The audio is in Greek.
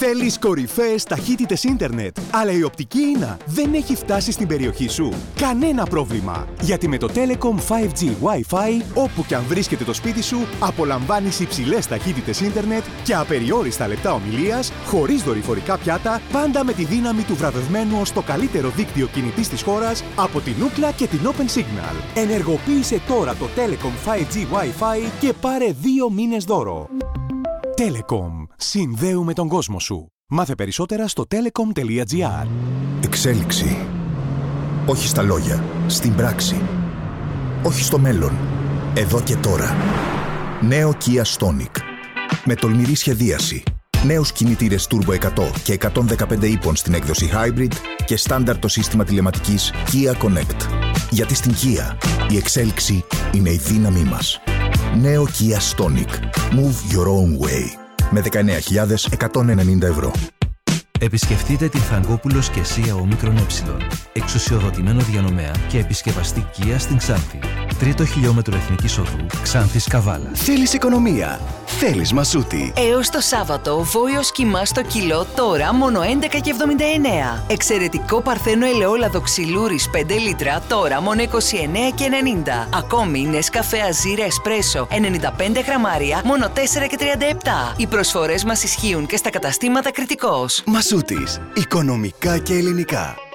Θέλεις κορυφαίες ταχύτητες ίντερνετ, αλλά η οπτική ίνα δεν έχει φτάσει στην περιοχή σου? Κανένα πρόβλημα! Γιατί με το Telecom 5G Wi-Fi, όπου και αν βρίσκεται το σπίτι σου, απολαμβάνεις υψηλές ταχύτητες ίντερνετ και απεριόριστα λεπτά ομιλίας, χωρίς δορυφορικά πιάτα, πάντα με τη δύναμη του βραβευμένου ως το καλύτερο δίκτυο κινητής της χώρας από την Ookla και την Open Signal. Ενεργοποίησε τώρα το Telecom 5G Wi-Fi και πάρε 2 μήνες δώρο. Telecom. Συνδέουμε τον κόσμο σου. Μάθε περισσότερα στο telecom.gr. Εξέλιξη. Όχι στα λόγια, στην πράξη. Όχι στο μέλλον, εδώ και τώρα. Νέο Kia Stonic. Με τολμηρή σχεδίαση. Νέους κινητήρες Turbo 100 και 115 ύπων στην έκδοση Hybrid και στάνταρ το σύστημα τηλεματικής Kia Connect. Γιατί στην Kia η εξέλιξη είναι η δύναμή μας. Νέο Kia Stonic. Move your own way. Με 19.190 ευρώ. Επισκεφτείτε την Θαγκόπουλος και Σία Ομίκρον Ε, εξουσιοδοτημένο διανομέα και επισκευαστή Kia στην Ξάνθη. 3ο χιλιόμετρο Εθνικής Οδού, Ξάνθης Καβάλα. Θέλεις οικονομία? Θέλεις Μασούτη? Έως το Σάββατο, βόηος κιμά στο κιλό, τώρα μόνο 11,79. Εξαιρετικό παρθένο ελαιόλαδο ξυλούρης 5 λίτρα, τώρα μόνο 29,90. Ακόμη Νεσκαφέ Αζίρα Εσπρέσο 95 γραμμάρια, μόνο 4,37. Οι προσφορές μας ισχύουν και στα καταστήματα Κρητικός. Μασούτης. Οικονομικά και ελληνικά.